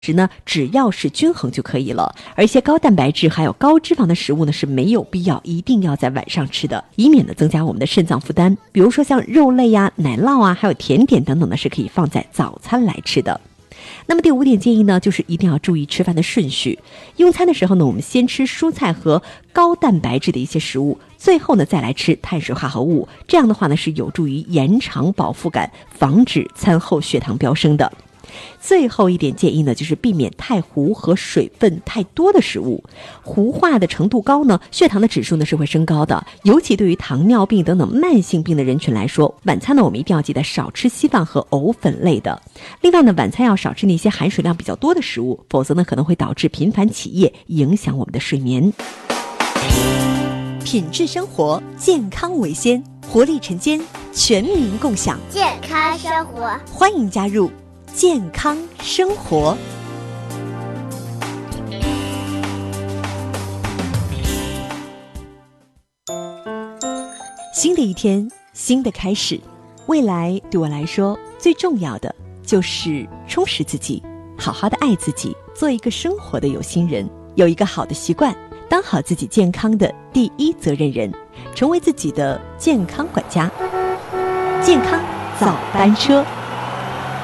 时呢，只要是均衡就可以了。而一些高蛋白质还有高脂肪的食物呢，是没有必要一定要在晚上吃的，以免呢增加我们的肾脏负担。比如说像肉类呀、奶酪啊，还有甜点等等呢，是可以放在早餐来吃的。那么第5点建议呢，就是一定要注意吃饭的顺序。用餐的时候呢，我们先吃蔬菜和高蛋白质的一些食物，最后呢再来吃碳水化合物。这样的话呢，是有助于延长饱腹感，防止餐后血糖飙升的。最后一点建议呢，就是避免太糊和水分太多的食物。糊化的程度高呢，血糖的指数呢是会升高的，尤其对于糖尿病等等慢性病的人群来说，晚餐呢我们一定要记得少吃稀饭和藕粉类的。另外呢，晚餐要少吃那些含水量比较多的食物，否则呢可能会导致频繁起夜，影响我们的睡眠。 品质生活，健康为先，活力晨间，全民共享， 健康生活， 欢迎加入健康生活。新的一天，新的开始，未来对我来说最重要的就是充实自己，好好的爱自己，做一个生活的有心人，有一个好的习惯，当好自己健康的第一责任人，成为自己的健康管家。健康早班车。